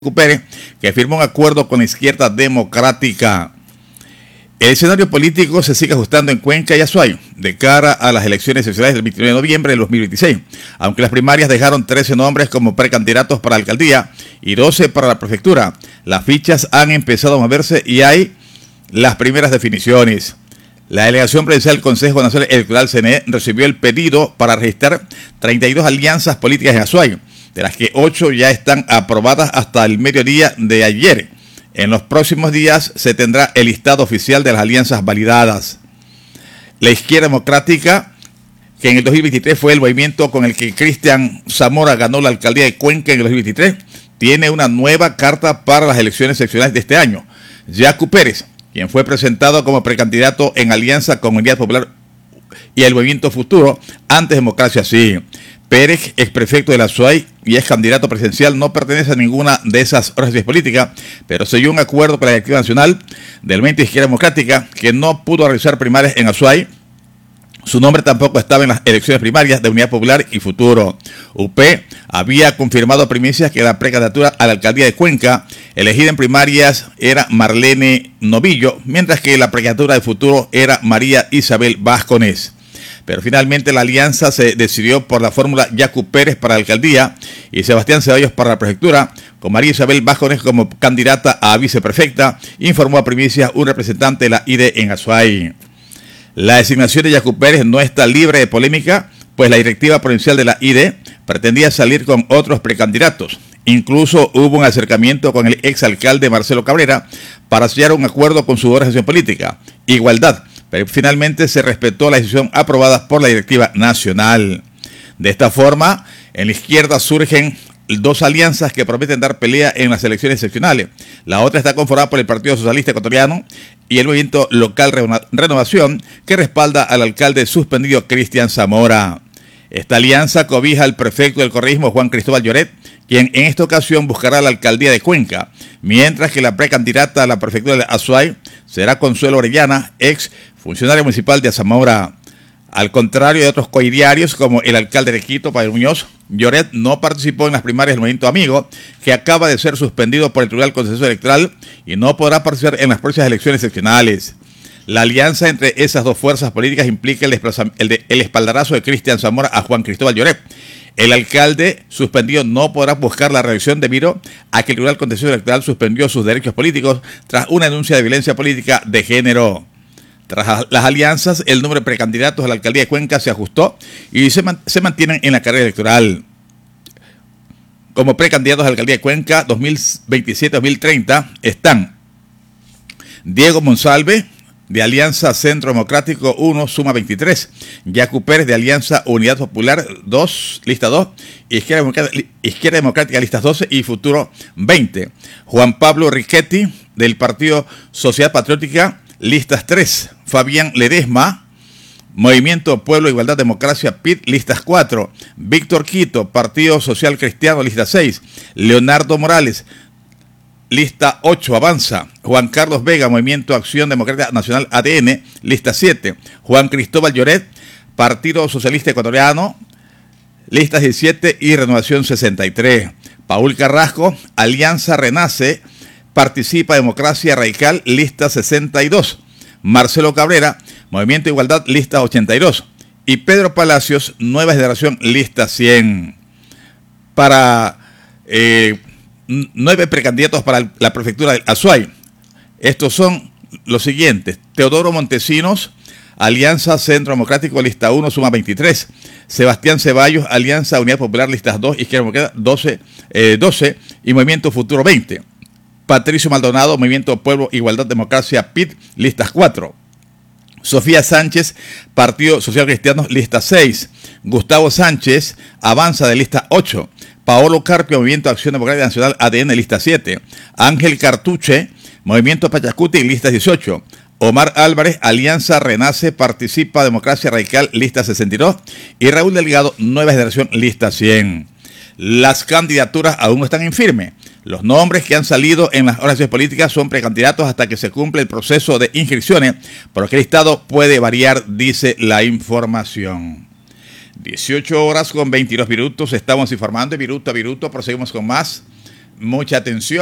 Pérez, que firmó un acuerdo con la izquierda democrática. El escenario político se sigue ajustando en Cuenca y Azuay de cara a las elecciones seccionales del 29 de noviembre de 2026, aunque las primarias dejaron 13 nombres como precandidatos para la alcaldía y 12 para la prefectura. Las fichas han empezado a moverse y hay las primeras definiciones. La delegación presidencial del Consejo Nacional Electoral CNE recibió el pedido para registrar 32 alianzas políticas en Azuay, de las que 8 ya están aprobadas hasta el mediodía de ayer. En los próximos días se tendrá el listado oficial de las alianzas validadas. La izquierda democrática, que en el 2023 fue el movimiento con el que Cristian Zamora ganó la alcaldía de Cuenca en el 2023, tiene una nueva carta para las elecciones seccionales de este año. Yacu Pérez, quien fue presentado como precandidato en alianza con Unidad Popular y el Movimiento Futuro, antes Democracia Sí. Pérez, exprefecto de la Azuay y ex candidato presidencial, no pertenece a ninguna de esas organizaciones políticas, pero selló un acuerdo con la directiva nacional del Movimiento de Izquierda Democrática, que no pudo realizar primarias en Azuay. Su nombre tampoco estaba en las elecciones primarias de Unidad Popular y Futuro. UP había confirmado a primicias que la precandidatura a la alcaldía de Cuenca, elegida en primarias, era Marlene Novillo, mientras que la precandidatura de Futuro era María Isabel Vasconés. Pero finalmente la alianza se decidió por la fórmula Yacu Pérez para la alcaldía y Sebastián Ceballos para la prefectura, con María Isabel Vasconés como candidata a viceprefecta, informó a primicias un representante de la IDE en Azuay. La designación de Yacu Pérez no está libre de polémica, pues la directiva provincial de la IDE pretendía salir con otros precandidatos. Incluso hubo un acercamiento con el exalcalde Marcelo Cabrera para sellar un acuerdo con su organización política, Igualdad, pero finalmente se respetó la decisión aprobada por la directiva nacional. De esta forma, en la izquierda surgen dos alianzas que prometen dar pelea en las elecciones seccionales. La otra está conformada por el Partido Socialista Ecuatoriano y el Movimiento Local Renovación, que respalda al alcalde suspendido Cristian Zamora. Esta alianza cobija al prefecto del correísmo Juan Cristóbal Lloret, quien en esta ocasión buscará la alcaldía de Cuenca, mientras que la precandidata a la prefectura de Azuay será Consuelo Orellana, ex funcionaria municipal de Zamora. Al contrario de otros coidiarios como el alcalde de Quito, Padre Muñoz, Lloret no participó en las primarias del Movimiento Amigo, que acaba de ser suspendido por el Tribunal Contencioso Electoral y no podrá participar en las próximas elecciones seccionales. La alianza entre esas dos fuerzas políticas implica el espaldarazo de Cristian Zamora a Juan Cristóbal Lloret. El alcalde suspendido no podrá buscar la reelección debido a que el Tribunal Contencioso Electoral suspendió sus derechos políticos tras una denuncia de violencia política de género. Tras las alianzas, el número de precandidatos a la alcaldía de Cuenca se ajustó y se mantienen en la carrera electoral. Como precandidatos a la alcaldía de Cuenca 2027-2030 están Diego Monsalve, de Alianza Centro Democrático 1, suma 23. Yacu Pérez, de Alianza Unidad Popular 2, lista 2. Izquierda Democrática, listas 12 y Futuro 20. Juan Pablo Riquetti, del Partido Sociedad Patriótica, listas 3. Fabián Ledesma, Movimiento Pueblo, Igualdad, Democracia, PIT, listas 4. Víctor Quito, Partido Social Cristiano, lista 6. Leonardo Morales, lista 8, Avanza. Juan Carlos Vega, Movimiento Acción Democrática Nacional ADN, lista 7. Juan Cristóbal Lloret, Partido Socialista Ecuatoriano, listas 17 y Renovación 63. Paul Carrasco, Alianza Renace, Participa Democracia Radical, lista 62. Marcelo Cabrera, Movimiento Igualdad, lista 82. Y Pedro Palacios, Nueva Generación, lista 100. Para 9 precandidatos para la prefectura de Azuay. Estos son los siguientes: Teodoro Montesinos, Alianza Centro Democrático, lista 1, suma 23. Sebastián Ceballos, Alianza Unidad Popular, listas 2, Izquierda Democrática 12 y Movimiento Futuro 20. Patricio Maldonado, Movimiento Pueblo, Igualdad, Democracia, PIT, listas 4. Sofía Sánchez, Partido Social Cristiano, lista 6. Gustavo Sánchez, Avanza, de lista 8. Paolo Carpio, Movimiento Acción Democrática Nacional ADN, lista 7. Ángel Cartuche, Movimiento Pachacuti, lista 18. Omar Álvarez, Alianza Renace, Participa Democracia Radical, lista 62. Y Raúl Delgado, Nueva Generación, lista 100. Las candidaturas aún no están en firme. Los nombres que han salido en las organizaciones políticas son precandidatos hasta que se cumple el proceso de inscripciones, por lo que el listado puede variar, dice la información. 18 horas con 22 minutos, estamos informando de minuto a minuto, proseguimos con más mucha atención.